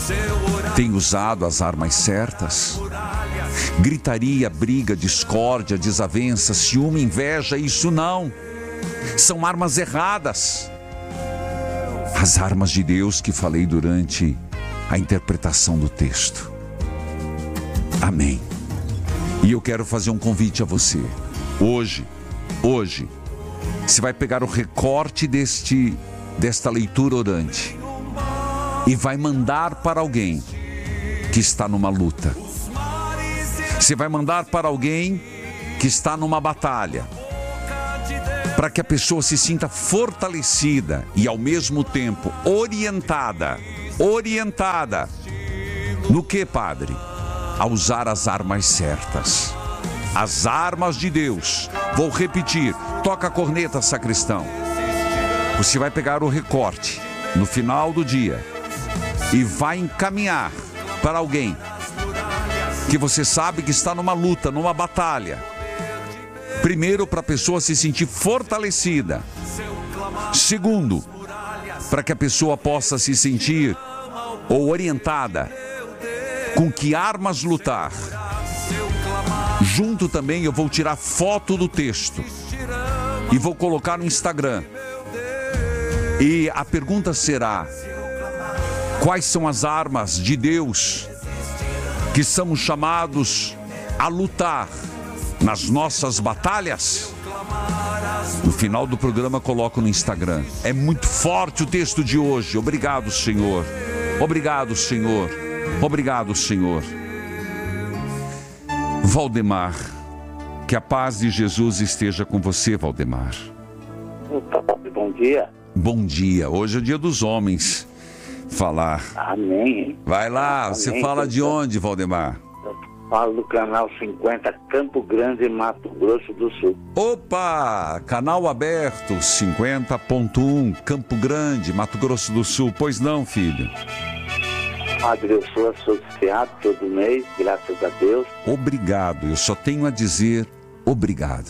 Tem usado as armas certas? Gritaria, briga, discórdia, desavença, ciúme, inveja, isso não. São armas erradas. As armas de Deus que falei durante a interpretação do texto. Amém. E eu quero fazer um convite a você. Hoje, você vai pegar o recorte desta leitura orante e vai mandar para alguém que está numa luta. Você vai mandar para alguém que está numa batalha, para que a pessoa se sinta fortalecida e ao mesmo tempo orientada. No que, padre? A usar as armas certas. As armas de Deus. Vou repetir. Toca a corneta, sacristão. Você vai pegar o recorte no final do dia e vai encaminhar para alguém que você sabe que está numa luta, numa batalha. Primeiro, para a pessoa se sentir fortalecida. Segundo, para que a pessoa possa se sentir ou orientada com que armas lutar. Junto também eu vou tirar foto do texto e vou colocar no Instagram. E a pergunta será: quais são as armas de Deus que somos chamados a lutar nas nossas batalhas? No final do programa coloco no Instagram. É muito forte o texto de hoje. Obrigado, Senhor. Obrigado, Senhor. Obrigado, Senhor. Valdemar, que a paz de Jesus esteja com você, Valdemar. Bom dia. Bom dia. Hoje é o dia dos homens. Falar. Amém. Vai lá, Amém. você fala de onde, Valdemar? Falo do canal 50, Campo Grande, Mato Grosso do Sul. Opa! Canal aberto, 50.1, Campo Grande, Mato Grosso do Sul. Pois não, filho? Padre, eu sou associado todo mês, graças a Deus. Obrigado, eu só tenho a dizer obrigado.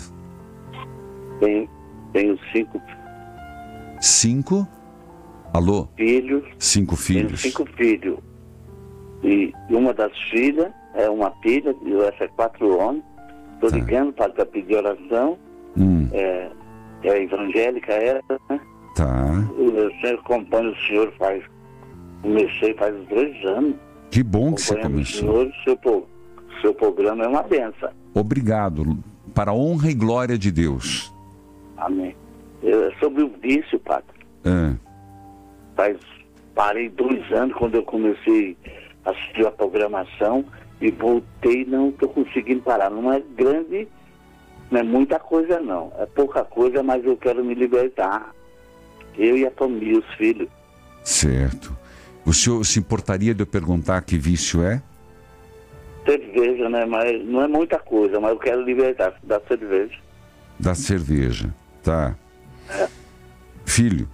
Tenho 5 5? Alô? filhos. 5 filhos. Tenho 5 filhos. E uma das filhas é uma filha, essa é 4 homens. Estou ligando para pedir oração. É evangélica ela, né? Tá. Eu sempre acompanho o senhor comecei faz 2 anos. Que bom que você começou. O senhor, seu programa é uma benção. Obrigado. Para a honra e glória de Deus. Amém. Sobre o vício, padre. Parei 2 anos quando eu comecei a assistir a programação e voltei, não estou conseguindo parar. Não é grande, não é muita coisa não. É pouca coisa, mas eu quero me libertar. Eu e a família, os filhos. Certo. O senhor se importaria de eu perguntar que vício é? Cerveja, né? Mas não é muita coisa, mas eu quero libertar da cerveja. Da cerveja, tá. Filho,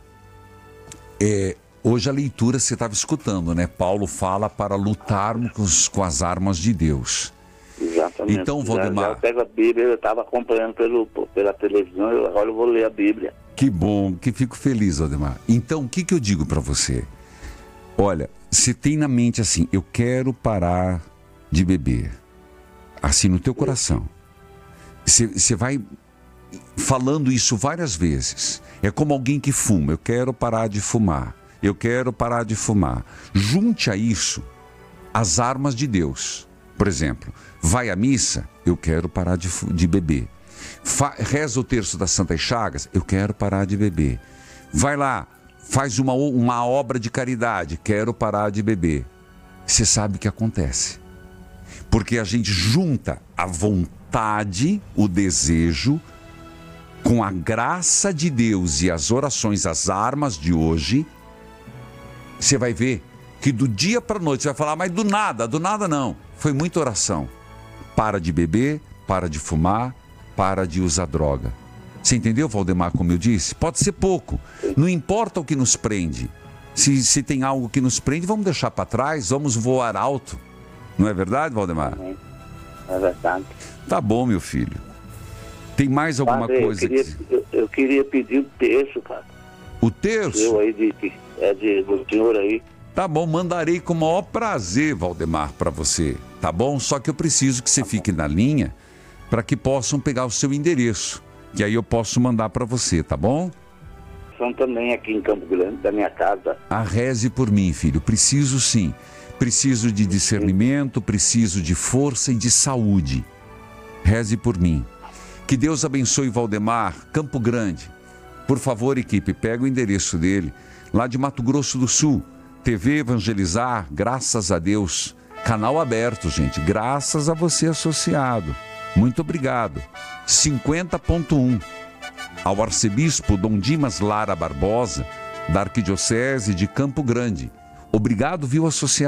hoje a leitura você estava escutando, né? Paulo fala para lutarmos com as armas de Deus. Exatamente. Então, Valdemar... Já pego a Bíblia, eu estava acompanhando pela televisão, agora eu vou ler a Bíblia. Que bom, que fico feliz, Valdemar. Então, o que eu digo para você? Olha, você tem na mente assim, eu quero parar de beber. Assim no teu coração. Você vai falando isso várias vezes. É como alguém que fuma, eu quero parar de fumar. Eu quero parar de fumar. Junte a isso as armas de Deus. Por exemplo, vai à missa, eu quero parar de beber. Reza o terço das Santas Chagas, eu quero parar de beber. Vai lá, faz uma obra de caridade, quero parar de beber. Você sabe o que acontece. Porque a gente junta a vontade, o desejo, com a graça de Deus e as orações, as armas de hoje. Você vai ver que do dia para a noite, você vai falar, mas do nada não. Foi muita oração. Para de beber, para de fumar, para de usar droga. Você entendeu, Valdemar, como eu disse? Pode ser pouco. Não importa o que nos prende. Se tem algo que nos prende, vamos deixar para trás, vamos voar alto. Não é verdade, Valdemar? É verdade. Tá bom, meu filho. Tem mais alguma coisa? Eu queria pedir o terço, cara. O terço? Eu aí, do senhor aí. Tá bom, mandarei com o maior prazer, Valdemar, para você, tá bom? Só que eu preciso que você fique na linha para que possam pegar o seu endereço, que aí eu posso mandar para você, tá bom? São também aqui em Campo Grande, da minha casa. Reze por mim, filho, preciso sim. Preciso de discernimento, preciso de força e de saúde. Reze por mim. Que Deus abençoe Valdemar, Campo Grande. Por favor, equipe, pega o endereço dele, lá de Mato Grosso do Sul. TV Evangelizar, graças a Deus. Canal aberto, gente, graças a você associado. Muito obrigado. 50.1. Ao arcebispo Dom Dimas Lara Barbosa, da Arquidiocese de Campo Grande. Obrigado, viu, associado?